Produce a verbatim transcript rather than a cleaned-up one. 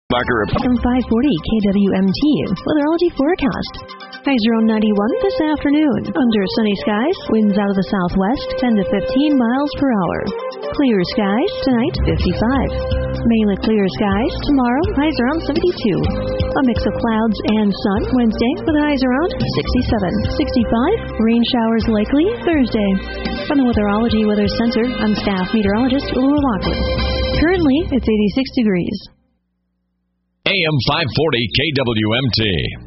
Marker From five forty K W M T, weatherology forecast. Highs around ninety-one this afternoon. Under sunny skies, winds out of the southwest, ten to fifteen miles per hour. Clear skies, tonight, fifty-five. Mainly clear skies, tomorrow, highs around seventy-two. A mix of clouds and sun Wednesday, with highs around sixty-seven. sixty-five, rain showers likely Thursday. From the Weatherology Weather Center, I'm staff meteorologist Laura Lockwood. Currently, it's eighty-six degrees. A M five forty K W M T.